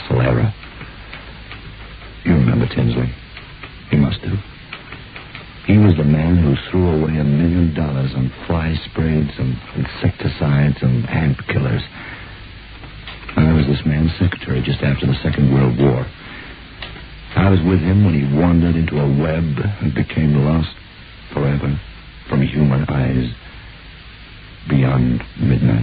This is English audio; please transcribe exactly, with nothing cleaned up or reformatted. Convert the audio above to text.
awful error. You remember Tinsley. You must do. He was the man who threw away a million dollars on fly sprays and insecticides and ant killers. I was this man's secretary just after the Second World War. I was with him when he wandered into a web and became lost forever from human eyes beyond midnight.